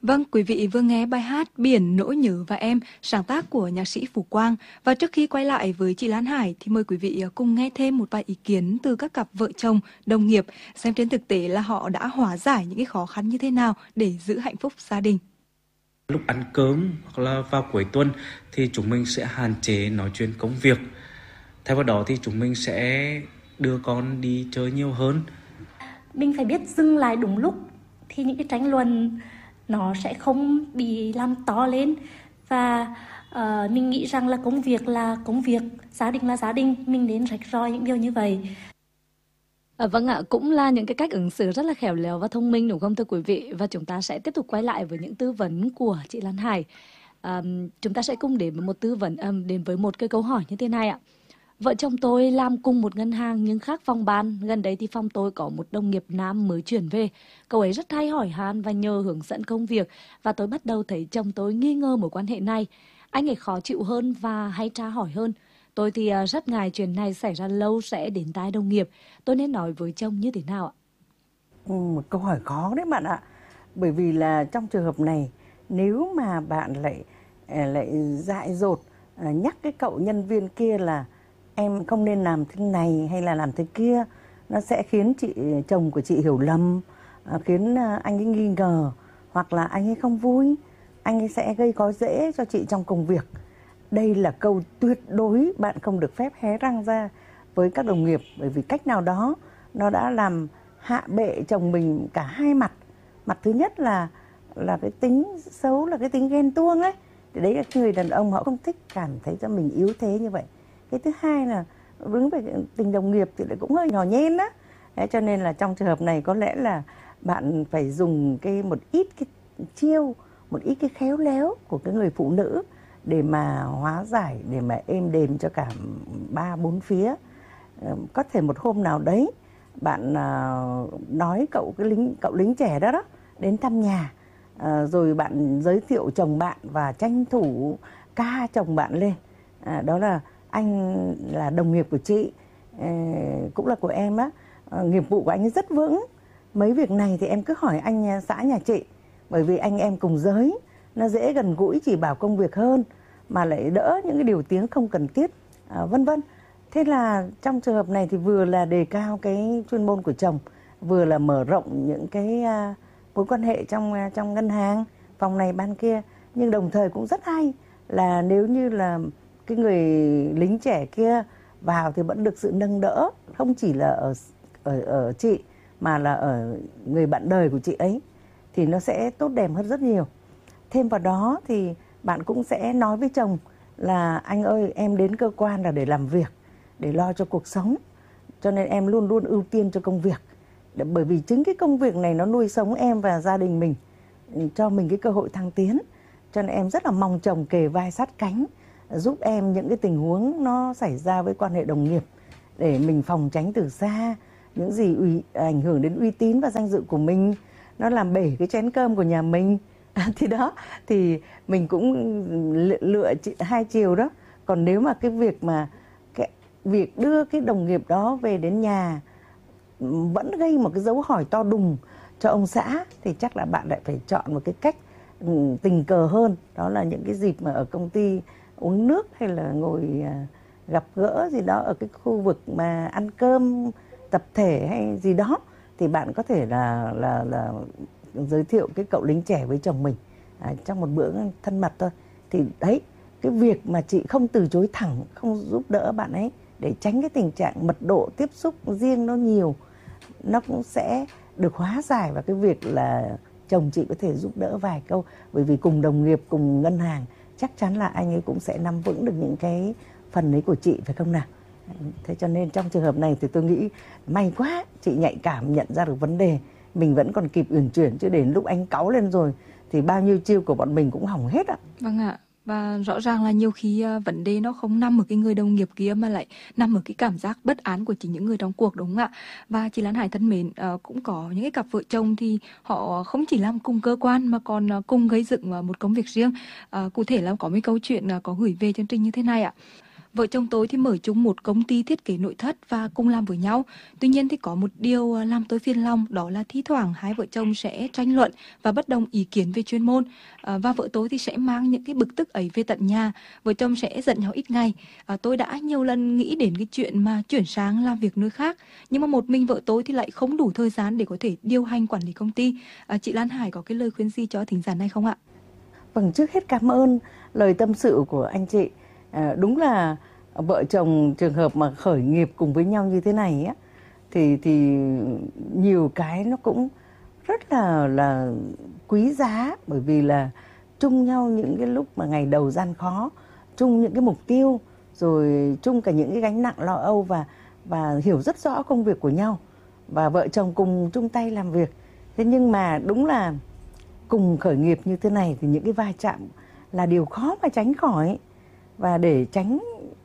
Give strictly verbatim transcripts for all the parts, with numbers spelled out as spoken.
Vâng, quý vị vừa nghe bài hát Biển, Nỗi Nhớ và Em, sáng tác của nhạc sĩ Phú Quang. Và trước khi quay lại với chị Lan Hải thì mời quý vị cùng nghe thêm một vài ý kiến từ các cặp vợ chồng, đồng nghiệp, xem trên thực tế là họ đã hóa giải những cái khó khăn như thế nào để giữ hạnh phúc gia đình. Lúc ăn cơm hoặc là vào cuối tuần thì chúng mình sẽ hạn chế nói chuyện công việc. Thay vào đó thì chúng mình sẽ đưa con đi chơi nhiều hơn. Mình phải biết dừng lại đúng lúc thì những cái tranh luận nó sẽ không bị làm to lên. Và uh, mình nghĩ rằng là công việc là công việc, gia đình là gia đình, mình nên rạch ròi những điều như vậy. À, vâng ạ, cũng là những cái cách ứng xử rất là khéo léo và thông minh đúng không thưa quý vị? Và chúng ta sẽ tiếp tục quay lại với những tư vấn của chị Lan Hải. À, chúng ta sẽ cùng đến với một tư vấn um, đến với một cái câu hỏi như thế này ạ. Vợ chồng tôi làm cùng một ngân hàng nhưng khác phòng ban. Gần đây thì phòng tôi có một đồng nghiệp nam mới chuyển về. Cậu ấy rất hay hỏi han và nhờ hướng dẫn công việc. Và tôi bắt đầu thấy chồng tôi nghi ngờ mối quan hệ này. Anh ấy khó chịu hơn và hay tra hỏi hơn. Tôi thì rất ngại chuyện này xảy ra lâu sẽ đến tai đồng nghiệp. Tôi nên nói với chồng như thế nào ạ? Một câu hỏi khó đấy bạn ạ. Bởi vì là trong trường hợp này, nếu mà bạn lại lại dại dột nhắc cái cậu nhân viên kia là em không nên làm thế này hay là làm thế kia, nó sẽ khiến chị chồng của chị hiểu lầm, khiến anh ấy nghi ngờ, hoặc là anh ấy không vui, anh ấy sẽ gây khó dễ cho chị trong công việc. Đây là câu tuyệt đối bạn không được phép hé răng ra với các đồng nghiệp, bởi vì cách nào đó nó đã làm hạ bệ chồng mình cả hai mặt. Mặt thứ nhất là là cái tính xấu, là cái tính ghen tuông ấy. Thì đấy là người đàn ông họ không thích cảm thấy cho mình yếu thế như vậy. Cái thứ hai là đứng về tình đồng nghiệp thì lại cũng hơi nhỏ nhen á. Thế cho nên là trong trường hợp này có lẽ là bạn phải dùng cái một ít cái chiêu, một ít cái khéo léo của cái người phụ nữ để mà hóa giải, để mà êm đềm cho cả ba bốn phía. Có thể một hôm nào đấy bạn nói cậu cái lính cậu lính trẻ đó đó đến thăm nhà, rồi bạn giới thiệu chồng bạn và tranh thủ ca chồng bạn lên. À, đó là anh là đồng nghiệp của chị, cũng là của em á, nghiệp vụ của anh ấy rất vững. Mấy việc này thì em cứ hỏi anh xã nhà chị, bởi vì anh em cùng giới, nó dễ gần gũi chỉ bảo công việc hơn, mà lại đỡ những cái điều tiếng không cần thiết, à, vân vân. Thế là trong trường hợp này thì vừa là đề cao cái chuyên môn của chồng, vừa là mở rộng những cái uh, mối quan hệ trong uh, trong ngân hàng, phòng này ban kia. Nhưng đồng thời cũng rất hay là nếu như là cái người lính trẻ kia vào thì vẫn được sự nâng đỡ, không chỉ là ở ở ở chị mà là ở người bạn đời của chị ấy, thì nó sẽ tốt đẹp hơn rất nhiều. Thêm vào đó thì bạn cũng sẽ nói với chồng là anh ơi, em đến cơ quan là để làm việc, để lo cho cuộc sống, cho nên em luôn luôn ưu tiên cho công việc. Bởi vì chính cái công việc này nó nuôi sống em và gia đình mình, cho mình cái cơ hội thăng tiến. Cho nên em rất là mong chồng kề vai sát cánh, giúp em những cái tình huống nó xảy ra với quan hệ đồng nghiệp, để mình phòng tránh từ xa những gì uy, ảnh hưởng đến uy tín và danh dự của mình, nó làm bể cái chén cơm của nhà mình. À, thì đó, thì mình cũng lựa, lựa hai chiều đó. Còn nếu mà cái việc mà cái việc đưa cái đồng nghiệp đó về đến nhà vẫn gây một cái dấu hỏi to đùng cho ông xã, thì chắc là bạn lại phải chọn một cái cách tình cờ hơn. Đó là những cái dịp mà ở công ty uống nước hay là ngồi gặp gỡ gì đó ở cái khu vực mà ăn cơm tập thể hay gì đó, thì bạn có thể là là là giới thiệu cái cậu lính trẻ với chồng mình à, trong một bữa thân mật thôi. Thì đấy, cái việc mà chị không từ chối thẳng, không giúp đỡ bạn ấy để tránh cái tình trạng mật độ tiếp xúc riêng nó nhiều, nó cũng sẽ được hóa giải vào cái việc là chồng chị có thể giúp đỡ vài câu. Bởi vì cùng đồng nghiệp, cùng ngân hàng, chắc chắn là anh ấy cũng sẽ nắm vững được những cái phần ấy của chị, phải không nào? Thế cho nên trong trường hợp này thì tôi nghĩ may quá chị nhạy cảm nhận ra được vấn đề, mình vẫn còn kịp uyển chuyển, chứ đến lúc anh cáu lên rồi thì bao nhiêu chiêu của bọn mình cũng hỏng hết ạ. Vâng ạ. Và rõ ràng là nhiều khi uh, vấn đề nó không nằm ở cái người đồng nghiệp kia, mà lại nằm ở cái cảm giác bất an của chính những người trong cuộc, đúng không ạ? Và chị Lan Hải thân mến, uh, cũng có những cái cặp vợ chồng thì họ không chỉ làm cùng cơ quan mà còn uh, cùng gây dựng uh, một công việc riêng. Uh, cụ thể là có mấy câu chuyện uh, có gửi về chương trình như thế này ạ. Vợ chồng tôi thì mở chung một công ty thiết kế nội thất và cùng làm với nhau. Tuy nhiên thì có một điều làm tôi phiền lòng, đó là thi thoảng hai vợ chồng sẽ tranh luận và bất đồng ý kiến về chuyên môn. À, và vợ tôi thì sẽ mang những cái bực tức ấy về tận nhà. Vợ chồng sẽ giận nhau ít ngày. À, tôi đã nhiều lần nghĩ đến cái chuyện mà chuyển sang làm việc nơi khác. Nhưng mà một mình vợ tôi thì lại không đủ thời gian để có thể điều hành quản lý công ty. À, chị Lan Hải có cái lời khuyên gì cho thính giả này không ạ? Vâng, trước hết cảm ơn lời tâm sự của anh chị. À, đúng là vợ chồng trường hợp mà khởi nghiệp cùng với nhau như thế này á, thì thì nhiều cái nó cũng rất là là quý giá, bởi vì là chung nhau những cái lúc mà ngày đầu gian khó, chung những cái mục tiêu, rồi chung cả những cái gánh nặng lo âu và và hiểu rất rõ công việc của nhau, và vợ chồng cùng chung tay làm việc. Thế nhưng mà đúng là cùng khởi nghiệp như thế này thì những cái va chạm là điều khó mà tránh khỏi. Và để tránh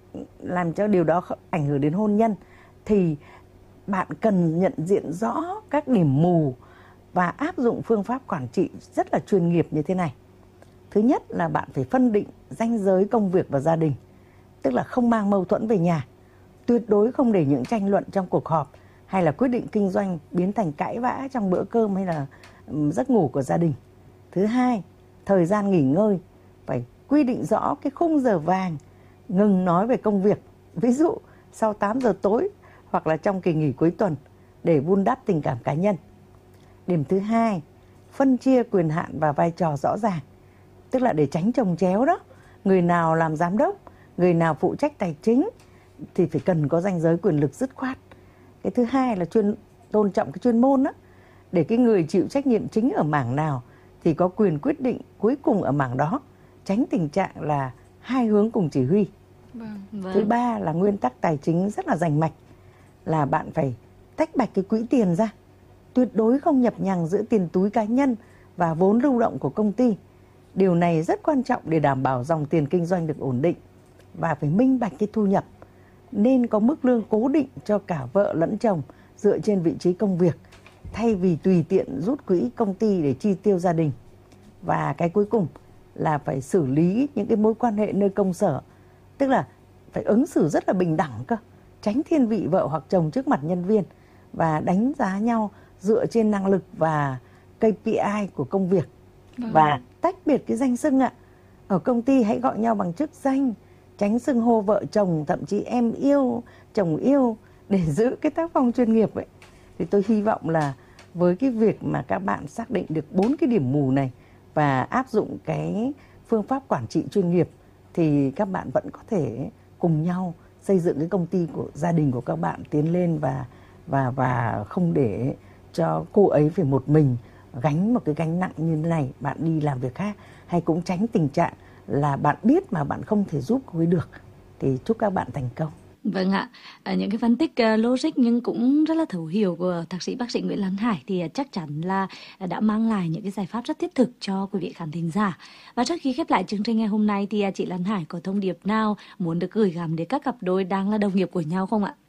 làm cho điều đó ảnh hưởng đến hôn nhân thì bạn cần nhận diện rõ các điểm mù và áp dụng phương pháp quản trị rất là chuyên nghiệp như thế này. Thứ nhất là bạn phải phân định ranh giới công việc và gia đình, tức là không mang mâu thuẫn về nhà. Tuyệt đối không để những tranh luận trong cuộc họp hay là quyết định kinh doanh biến thành cãi vã trong bữa cơm hay là giấc ngủ của gia đình. Thứ hai, thời gian nghỉ ngơi phải quy định rõ cái khung giờ vàng, ngừng nói về công việc, ví dụ sau tám giờ tối hoặc là trong kỳ nghỉ cuối tuần, để vun đắp tình cảm cá nhân. Điểm thứ hai, phân chia quyền hạn và vai trò rõ ràng, tức là để tránh chồng chéo đó. Người nào làm giám đốc, người nào phụ trách tài chính thì phải cần có ranh giới quyền lực dứt khoát. Cái thứ hai là chuyên tôn trọng cái chuyên môn đó, để cái người chịu trách nhiệm chính ở mảng nào thì có quyền quyết định cuối cùng ở mảng đó, tránh tình trạng là hai hướng cùng chỉ huy. Vâng. Vâng. Thứ ba là nguyên tắc tài chính rất là rành mạch, là bạn phải tách bạch cái quỹ tiền ra, tuyệt đối không nhập nhằng giữa tiền túi cá nhân và vốn lưu động của công ty. Điều này rất quan trọng để đảm bảo dòng tiền kinh doanh được ổn định, và phải minh bạch cái thu nhập, nên có mức lương cố định cho cả vợ lẫn chồng dựa trên vị trí công việc, thay vì tùy tiện rút quỹ công ty để chi tiêu gia đình. Và cái cuối cùng là phải xử lý những cái mối quan hệ nơi công sở, tức là phải ứng xử rất là bình đẳng cơ, tránh thiên vị vợ hoặc chồng trước mặt nhân viên, và đánh giá nhau dựa trên năng lực và ca pê i của công việc. Vâng. Và tách biệt cái danh xưng ạ. Ở công ty hãy gọi nhau bằng chức danh, tránh xưng hô vợ chồng, thậm chí em yêu, chồng yêu, để giữ cái tác phong chuyên nghiệp ấy. Thì tôi hy vọng là với cái việc mà các bạn xác định được bốn cái điểm mù này và áp dụng cái phương pháp quản trị chuyên nghiệp, thì các bạn vẫn có thể cùng nhau xây dựng cái công ty của gia đình của các bạn tiến lên, và và và không để cho cô ấy phải một mình gánh một cái gánh nặng như thế này, bạn đi làm việc khác, hay cũng tránh tình trạng là bạn biết mà bạn không thể giúp cô ấy được. Thì chúc các bạn thành công. Vâng ạ, à, những cái phân tích uh, logic nhưng cũng rất là thấu hiểu của thạc sĩ bác sĩ Nguyễn Lan Hải thì uh, chắc chắn là uh, đã mang lại những cái giải pháp rất thiết thực cho quý vị khán thính giả. Và trước khi khép lại chương trình ngày hôm nay thì uh, chị Lan Hải có thông điệp nào muốn được gửi gắm đến các cặp đôi đang là đồng nghiệp của nhau không ạ?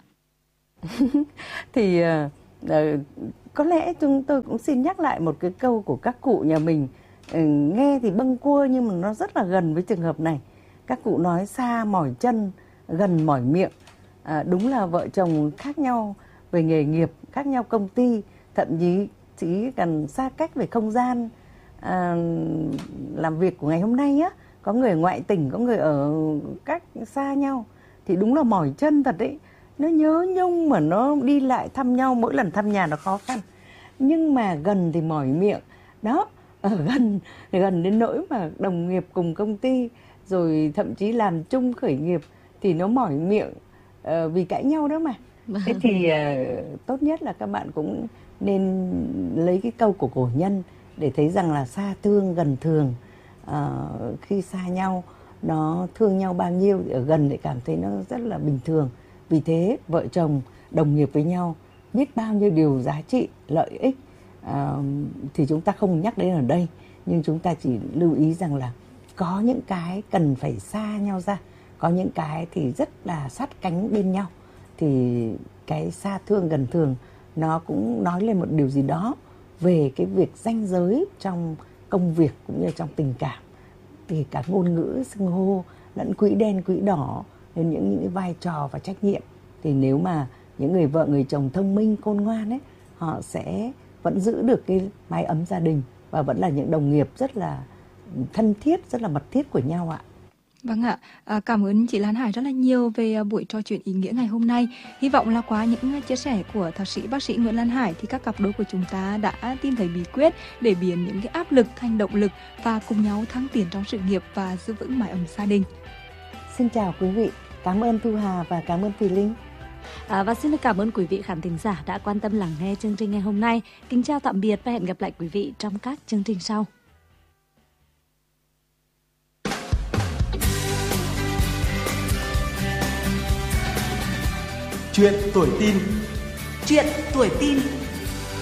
Thì uh, uh, có lẽ chúng tôi cũng xin nhắc lại một cái câu của các cụ nhà mình, uh, nghe thì bâng quơ nhưng mà nó rất là gần với trường hợp này. Các cụ nói xa mỏi chân, gần mỏi miệng. À, đúng là vợ chồng khác nhau về nghề nghiệp, khác nhau công ty, thậm chí chỉ cần xa cách về không gian à, làm việc của ngày hôm nay á, có người ngoại tỉnh, có người ở cách xa nhau, thì đúng là mỏi chân thật đấy. Nó nhớ nhung mà nó đi lại thăm nhau, mỗi lần thăm nhà nó khó khăn. Nhưng mà gần thì mỏi miệng. Đó, ở gần gần đến nỗi mà đồng nghiệp cùng công ty, rồi thậm chí làm chung khởi nghiệp thì nó mỏi miệng uh, vì cãi nhau đó mà. Thế thì uh, tốt nhất là các bạn cũng nên lấy cái câu của cổ nhân để thấy rằng là xa thương gần thường. Uh, khi xa nhau nó thương nhau bao nhiêu, ở gần để cảm thấy nó rất là bình thường. Vì thế vợ chồng đồng nghiệp với nhau biết bao nhiêu điều giá trị, lợi ích uh, thì chúng ta không nhắc đến ở đây, nhưng chúng ta chỉ lưu ý rằng là có những cái cần phải xa nhau ra, có những cái thì rất là sát cánh bên nhau. Thì cái xa thương gần thường nó cũng nói lên một điều gì đó về cái việc ranh giới trong công việc cũng như trong tình cảm. Thì cả ngôn ngữ xưng hô lẫn quỹ đen quỹ đỏ đến những những cái vai trò và trách nhiệm. Thì nếu mà những người vợ người chồng thông minh khôn ngoan ấy, họ sẽ vẫn giữ được cái mái ấm gia đình và vẫn là những đồng nghiệp rất là thân thiết, rất là mật thiết của nhau ạ. Vâng ạ, à, cảm ơn chị Lan Hải rất là nhiều về buổi trò chuyện ý nghĩa ngày hôm nay. Hy vọng là qua những chia sẻ của thạc sĩ bác sĩ Nguyễn Lan Hải thì các cặp đôi của chúng ta đã tìm thấy bí quyết để biến những cái áp lực thành động lực và cùng nhau thăng tiến trong sự nghiệp và giữ vững mái ấm gia đình. Xin chào quý vị, cảm ơn Thu Hà và cảm ơn Thùy Linh. À, và xin cảm ơn quý vị khán thính giả đã quan tâm lắng nghe chương trình ngày hôm nay. Kính chào tạm biệt và hẹn gặp lại quý vị trong các chương trình sau. Chuyện tuổi tin. Chuyện tuổi tin.